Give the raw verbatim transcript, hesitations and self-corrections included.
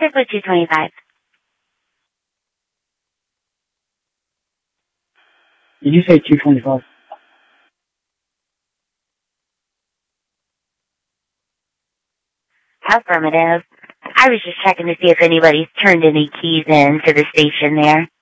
Strictly two twenty-five. Did you say two twenty-five? Affirmative. I was just checking to see if anybody's turned any keys in to the station there.